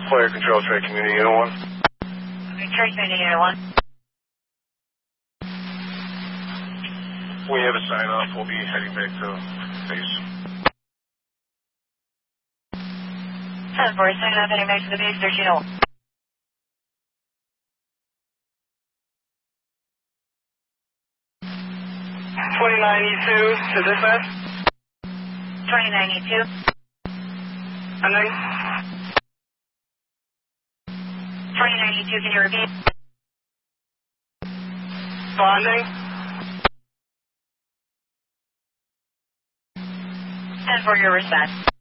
Player control, Trade Community Unit 1. Trade Community Unit 1. We have a sign off. We'll be heading back to base. 10-4, sign off, heading back to the base, 1301. .29E2 to dispatch. 29E2. Ending. 29E2, can you repeat? Bonding. 10-4, your response.